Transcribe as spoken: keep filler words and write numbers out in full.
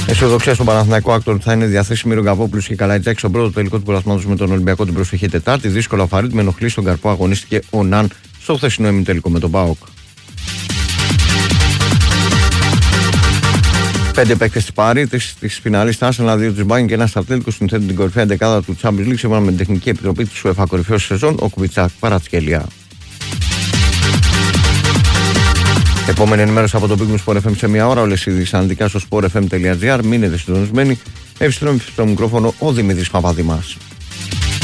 Αισιοδοξία στον Παναθηναϊκό Άκτορ θα είναι διαθέσιμη Ρογκαβόπουλος και Καλαϊτζάκη στον πρώτο τελικό του πρωταθλήματος με τον Ολυμπιακό την προσεχή Τετάρτη. Δύσκολο αφαρίτ με ενοχλή στον Καρπό αγωνίστηκε ο Ναν στο χθεσινό ημιτελικό με τον ΠΑΟΚ. Πέντε παίκτες της Πάρη, της φιναλίστας, ένα δύο της Μπάγκη και ένα Ατλέτικο συνθέτουν την κορυφαία δεκάδα του Champions League σύμφωνα με την τεχνική επιτροπή της UEFA κορυφαίος σεζόν, ο Κουβιτσάκ Παρατσκέλια. Επόμενη ενημέρωση από το Big Sport εφ εμ σε μία ώρα. Όλες οι ειδήσεις αναλυτικά στο sport f m τελεία g r. Μείνετε συντονισμένοι. Επιστρέφουμε στο μικρόφωνο ο Δημήτρης Παπαδημάς.